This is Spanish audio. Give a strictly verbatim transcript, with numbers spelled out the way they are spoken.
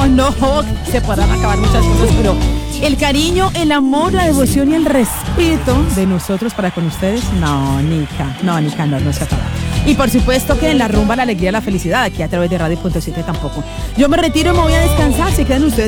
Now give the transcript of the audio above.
no, no, se podrán acabar muchas cosas, pero el cariño, el amor, la devoción y el respeto de nosotros para con ustedes, no, Nica, no, Nica, no, no se acaba. Y por supuesto que en la rumba, la alegría, la felicidad, aquí a través de radio punto siete tampoco. Yo me retiro y me voy a descansar, se quedan ustedes